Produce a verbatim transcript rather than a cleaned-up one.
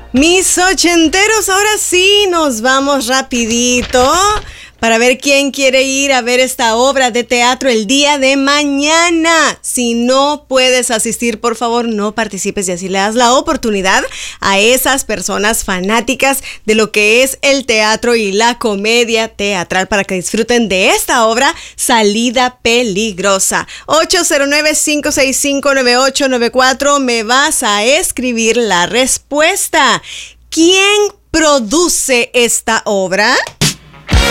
Mis ochenteros, ahora sí nos vamos rapidito para ver quién quiere ir a ver esta obra de teatro el día de mañana. Si no puedes asistir, por favor, no participes y así le das la oportunidad a esas personas fanáticas de lo que es el teatro y la comedia teatral para que disfruten de esta obra, Salida Peligrosa. ocho cero nueve, cinco seis cinco, nueve ocho nueve cuatro. Me vas a escribir la respuesta. ¿Quién produce esta obra?